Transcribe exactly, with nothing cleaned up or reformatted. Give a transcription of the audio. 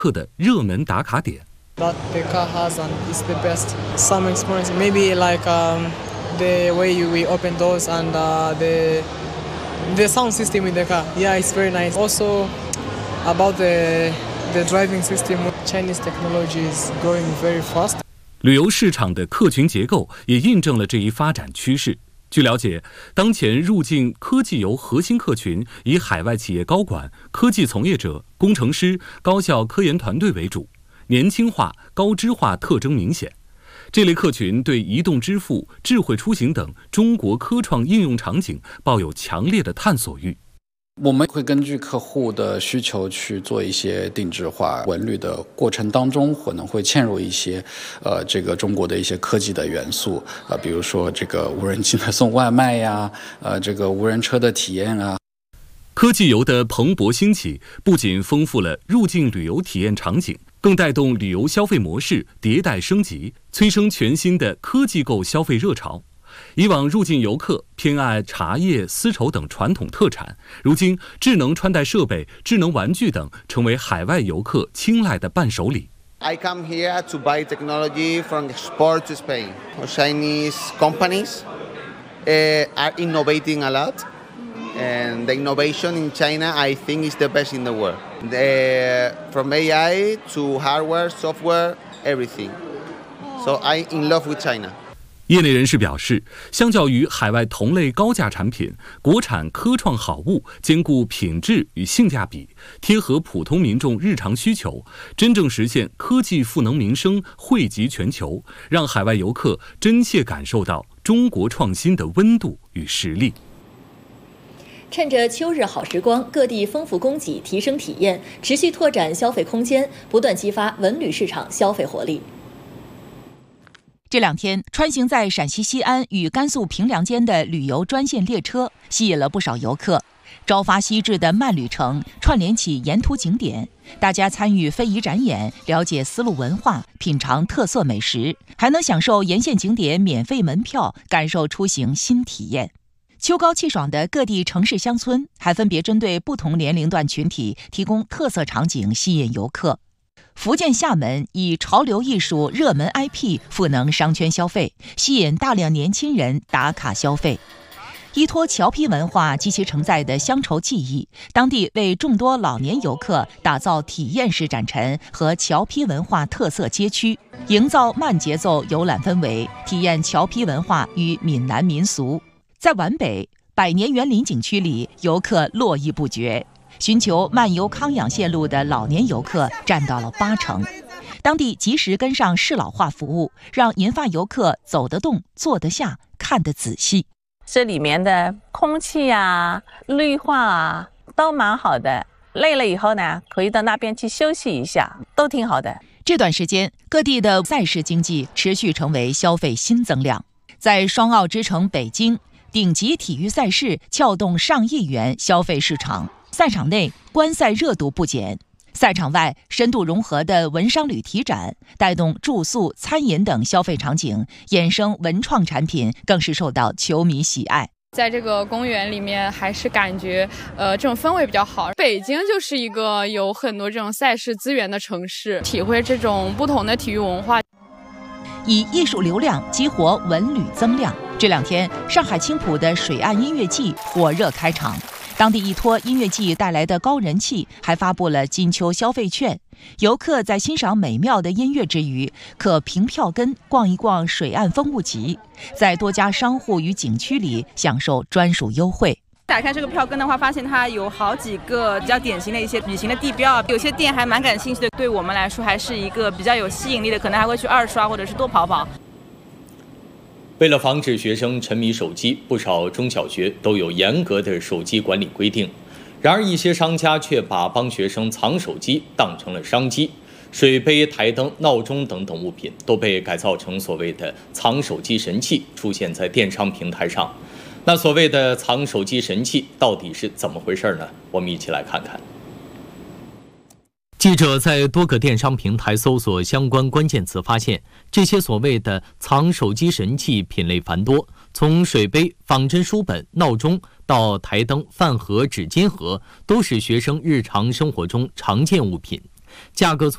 课的热门打卡点。 That the car has and is the best. Some experience, maybe like um, the way you, we open doors and uh, the the sound system in the car. Yeah, it's very nice. Also about the the driving system, Chinese technology is growing very fast. 旅游市场的客群结构也印证了这一发展趋势。据了解，当前入境科技游核心客群以海外企业高管、科技从业者、工程师、高校科研团队为主，年轻化、高知化特征明显。这类客群对移动支付、智慧出行等中国科创应用场景抱有强烈的探索欲。 我们会根据客户的需求去做一些定制化文旅的过程当中，可能会嵌入一些呃这个中国的一些科技的元素，呃比如说这个无人机的送外卖呀，呃这个无人车的体验啊。 科技游的蓬勃兴起，不仅丰富了入境旅游体验场景，更带动旅游消费模式迭代升级，催生全新的科技购消费热潮。以往入境游客偏爱茶叶、丝绸等传统特产，如今智能穿戴设备、智能玩具等成为海外游客青睐的伴手礼。 I come here to buy technology from export to Spain. Chinese companies uh, are innovating a lot, and the innovation in China, I think, is the best in the world. The, from A I to hardware, software, everything. So I'm in love with China. 业内人士表示，相较于海外同类高价产品，国产科创好物兼顾品质与性价比，贴合普通民众日常需求，真正实现科技赋能民生、惠及全球，让海外游客真切感受到中国创新的温度与实力。 趁着秋日好时光，各地丰富供给，提升体验，持续拓展消费空间，不断激发文旅市场消费活力。 这两天，穿行在陕西西安与甘肃平凉间的旅游专线列车吸引了不少游客。朝发夕至的慢旅程串联起沿途景点，大家参与非遗展演，了解丝路文化，品尝特色美食，还能享受沿线景点免费门票，感受出行新体验。秋高气爽的各地城市乡村，还分别针对不同年龄段群体提供特色场景，吸引游客。福建厦门以潮流艺术热门 I P 赋能商圈消费，吸引大量年轻人打卡消费。依托侨批文化及其承载的乡愁记忆，当地为众多老年游客打造体验式展陈和侨批文化特色街区，营造慢节奏游览氛围，体验侨批文化与闽南民俗。在皖北百年园林景区里，游客络绎不绝。寻求漫游康养线路的老年游客占到了八成，当地及时跟上适老化服务，让银发游客走得动、坐得下、看得仔细。 这里面的空气啊、绿化啊都蛮好的，累了以后呢，可以到那边去休息一下，都挺好的。 这段时间，各地的赛事经济持续成为消费新增量，在双奥之城北京，顶级体育赛事撬动上亿元消费市场。赛场内观赛热度不减，赛场外深度融合的文商旅体展带动住宿、餐饮等消费场景，衍生文创产品更是受到球迷喜爱。 在这个公园里面，还是感觉呃这种氛围比较好。北京就是一个有很多这种赛事资源的城市，体会这种不同的体育文化。 以艺术流量激活文旅增量，这两天上海青浦的水岸音乐季火热开场。当地依托音乐季带来的高人气，还发布了金秋消费券。游客在欣赏美妙的音乐之余，可凭票根逛一逛水岸风物集，在多家商户与景区里享受专属优惠。 打开这个票根的话，发现它有好几个比较典型的一些旅行的地标，有些店还蛮感兴趣的，对我们来说还是一个比较有吸引力的，可能还会去二刷或者是多跑跑。 为了防止学生沉迷手机，不少中小学都有严格的手机管理规定。然而，一些商家却把帮学生藏手机当成了商机，水杯、台灯、闹钟等等物品都被改造成所谓的藏手机神器，出现在电商平台上。那所谓的藏手机神器到底是怎么回事呢？我们一起来看看。 记者在多个电商平台搜索相关关键词，发现这些所谓的藏手机神器品类繁多，从水杯、仿真书本、闹钟到台灯、饭盒、纸巾盒，都是学生日常生活中常见物品。价格